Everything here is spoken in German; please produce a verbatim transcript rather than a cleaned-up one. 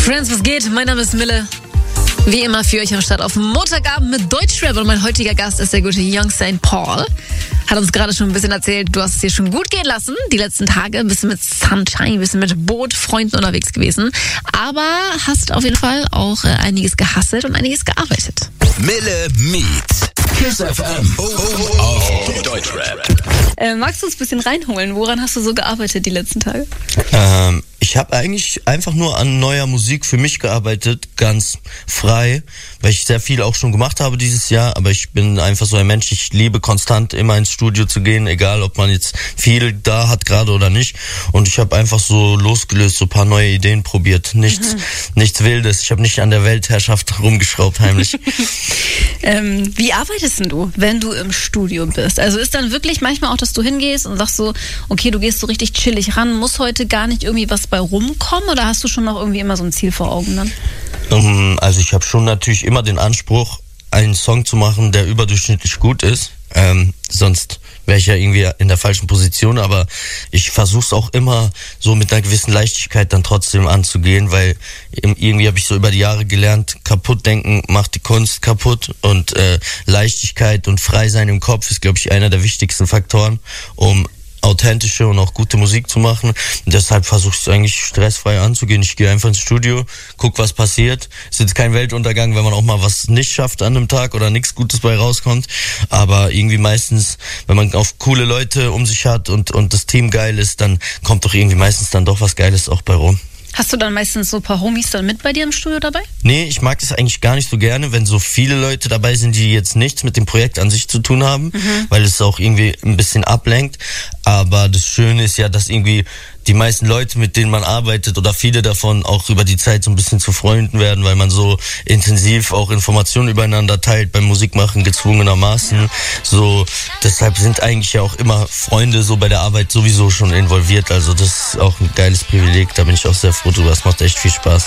Friends, was geht? Mein Name ist Mille. Wie immer für euch am Start auf Montagabend mit Deutschrap. Und mein heutiger Gast ist der gute Young Saint Paul. Hat uns gerade schon ein bisschen erzählt, du hast es dir schon gut gehen lassen. Die letzten Tage ein bisschen mit Sunshine, ein bisschen mit Boot, Freunden unterwegs gewesen. Aber hast auf jeden Fall auch äh, einiges gehustelt und einiges gearbeitet. Mille Meets Kiss F M oh, oh, oh, auf Deutschrap. Äh, magst du uns ein bisschen reinholen? Woran hast du so gearbeitet die letzten Tage? Ähm, ich habe eigentlich einfach nur an neuer Musik für mich gearbeitet, ganz frei, weil ich sehr viel auch schon gemacht habe dieses Jahr, aber ich bin einfach so ein Mensch, ich liebe konstant immer ins Studio zu gehen, egal ob man jetzt viel da hat gerade oder nicht, und ich habe einfach so losgelöst, so ein paar neue Ideen probiert, nichts, mhm. nichts Wildes, ich habe nicht an der Weltherrschaft rumgeschraubt heimlich. ähm, wie arbeitest denn du, wenn du im Studio bist? Also ist dann wirklich manchmal auch, dass du hingehst und sagst so, okay, du gehst so richtig chillig ran, muss heute gar nicht irgendwie was bei rumkommen, oder hast du schon noch irgendwie immer so ein Ziel vor Augen dann? Um, also ich habe schon natürlich immer den Anspruch, einen Song zu machen, der überdurchschnittlich gut ist. Ähm, sonst wäre ich ja irgendwie in der falschen Position, aber ich versuche es auch immer so mit einer gewissen Leichtigkeit dann trotzdem anzugehen, weil irgendwie habe ich so über die Jahre gelernt, kaputt denken macht die Kunst kaputt, und äh, Leichtigkeit und Freisein im Kopf ist, glaube ich, einer der wichtigsten Faktoren, um authentische und auch gute Musik zu machen. Und deshalb versuche ich es eigentlich stressfrei anzugehen. Ich gehe einfach ins Studio, guck, was passiert. Es ist jetzt kein Weltuntergang, wenn man auch mal was nicht schafft an einem Tag oder nichts Gutes bei rauskommt. Aber irgendwie meistens, wenn man auf coole Leute um sich hat und, und das Team geil ist, dann kommt doch irgendwie meistens dann doch was Geiles auch bei rum. Hast du dann meistens so ein paar Homies dann mit bei dir im Studio dabei? Nee, ich mag das eigentlich gar nicht so gerne, wenn so viele Leute dabei sind, die jetzt nichts mit dem Projekt an sich zu tun haben, mhm. weil es auch irgendwie ein bisschen ablenkt. Aber das Schöne ist ja, dass irgendwie die meisten Leute, mit denen man arbeitet, oder viele davon auch über die Zeit so ein bisschen zu Freunden werden, weil man so intensiv auch Informationen übereinander teilt beim Musikmachen gezwungenermaßen. So, deshalb sind eigentlich ja auch immer Freunde so bei der Arbeit sowieso schon involviert. Also das ist auch ein geiles Privileg, da bin ich auch sehr froh drüber. Es macht echt viel Spaß.